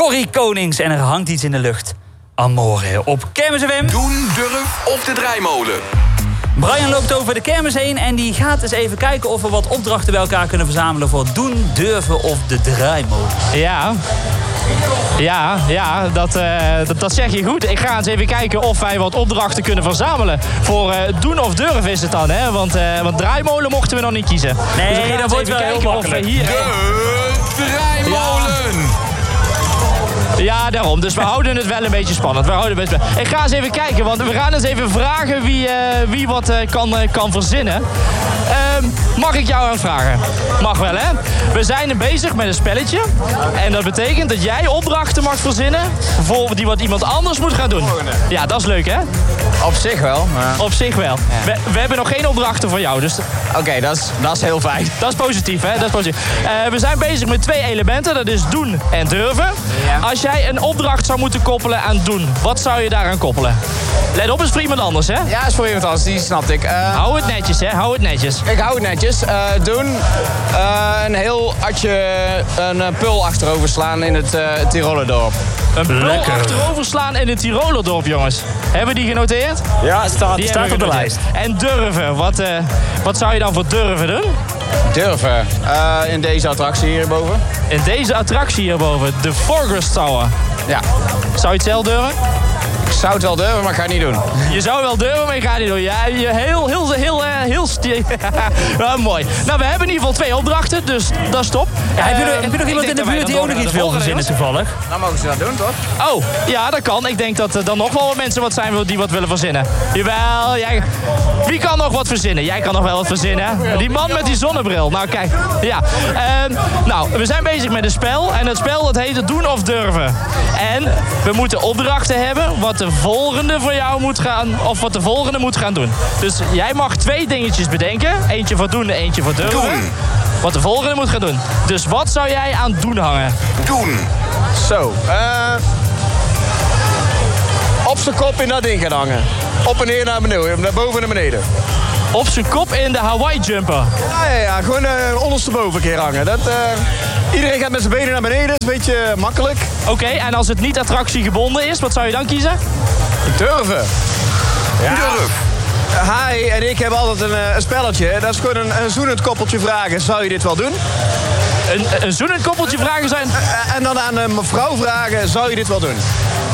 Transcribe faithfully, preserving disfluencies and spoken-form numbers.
Corrie Konings en er hangt iets in de lucht. Amore op Kermis F M. Doen, durf of de draaimolen. Brian loopt over de kermis heen en die gaat eens even kijken of we wat opdrachten bij elkaar kunnen verzamelen voor doen, durven of de draaimolen. Ja, ja, ja dat, uh, dat, dat zeg je goed. Ik ga eens even kijken of wij wat opdrachten kunnen verzamelen. Voor uh, doen of durven is het dan, hè? Want, uh, want draaimolen mochten we nog niet kiezen. Nee, dus dat wordt wel heel makkelijk. Hier... De draaimolen! Ja. Ja, daarom. Dus we houden het wel een beetje spannend. We houden het wel. Ik ga eens even kijken, want we gaan eens even vragen wie, uh, wie wat uh, kan, uh, kan verzinnen. Uh, mag ik jou aan vragen? Mag wel, hè? We zijn bezig met een spelletje. En dat betekent dat jij opdrachten mag verzinnen voor die wat iemand anders moet gaan doen. Ja, dat is leuk, hè? Op zich wel. Maar... Op zich wel. Ja. We, we hebben nog geen opdrachten voor jou, dus... Oké, okay, dat, is, dat is heel fijn. Dat is positief, hè? Dat is positief. Uh, we zijn bezig met twee elementen. Dat is doen en durven. Ja. Als jij een opdracht zou moeten koppelen aan doen, wat zou je daaraan koppelen? Let op, is voor iemand anders, hè? Ja, is voor iemand anders, die snapte ik. Uh, hou het netjes, hè? Hou het netjes. Ik hou het netjes. Uh, doen, uh, een heel atje, een uh, pul achterover slaan in het uh, Tirolerdorp. Een pul achterover slaan in het Tirolerdorp, jongens. Hebben we die genoteerd? Ja, het staat, die staat op de lijst. En durven, wat, uh, wat zou je dan voor durven doen? Durven? Uh, in deze attractie hierboven. In deze attractie hierboven, de Forgress Tower. Ja. Zou je het zelf durven? Ik zou het wel durven, maar ik ga het niet doen. Je zou wel durven, maar je gaat het niet doen. Ja, je heel, heel, heel, heel, heel sti- ja, mooi. Nou, we hebben in ieder geval twee opdrachten, dus dat is top. Ja, heb, je, uh, heb je nog iemand in de buurt die ook nog iets wil verzinnen toevallig? Dan mogen ze dat doen, toch? Oh, ja, dat kan. Ik denk dat er dan nog wel wat mensen wat zijn die wat willen verzinnen. Jawel, jij... Wie kan nog wat verzinnen? Jij kan nog wel wat verzinnen. Die man met die zonnebril. Nou, kijk. Ja. Uh, nou, we zijn bezig met een spel. En het spel dat heet doen of durven. En we moeten opdrachten hebben wat de volgende voor jou moet gaan, of wat de volgende moet gaan doen. Dus jij mag twee dingetjes bedenken. Eentje voor doen en eentje voor durven. Doen. Wat de volgende moet gaan doen. Dus wat zou jij aan doen hangen? Doen. Zo. Uh, op zijn kop in dat ding gaan hangen. Op en neer naar beneden. Naar boven en naar beneden. Op zijn kop in de Hawaii jumper. Ja, ja, ja. Gewoon uh, ondersteboven een keer hangen. Dat, uh, iedereen gaat met zijn benen naar beneden. Dat is een beetje uh, makkelijk. Oké, okay, en als het niet attractiegebonden is, wat zou je dan kiezen? Durven. Ja. Durf. Hij en ik hebben altijd een, een spelletje. Dat is gewoon een, een zoenend koppeltje vragen. Zou je dit wel doen? Een, een zoenend koppeltje vragen zijn... En dan aan een mevrouw vragen, zou je dit wel doen?